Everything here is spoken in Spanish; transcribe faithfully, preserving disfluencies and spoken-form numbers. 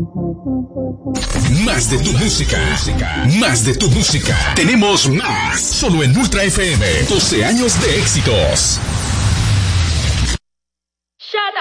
Más de tu música. Más de tu música. Tenemos más. Solo en Ultra F M. doce años de éxitos. Shut